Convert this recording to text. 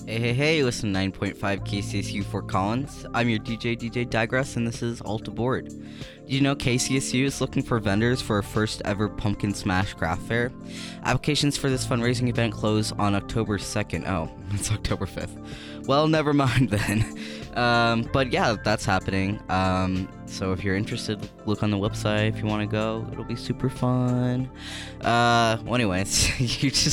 Hey, listen to 9.5 KCSU Fort Collins. I'm your DJ Digress, and this is Alt Aboard. Did you know KCSU is looking for vendors for our first ever Pumpkin Smash Craft Fair? Applications for this fundraising event close on October 2nd. Oh, it's October 5th. Well, never mind then. But yeah, that's happening. So if you're interested, look on the website if you want to go. It'll be super fun. Well, anyways, you just